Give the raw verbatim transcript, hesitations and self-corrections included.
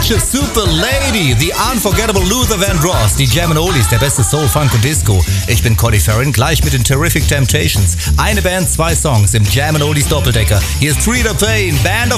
Such a Super Lady, The Unforgettable Luther Vandross, die Jam and Oldies, der beste Soul, Funk und Disco. Ich bin Conny Farron, gleich mit den Terrific Temptations. Eine Band, zwei Songs im Jam and Oldies Doppeldecker. Hier ist Frida Payne, Band of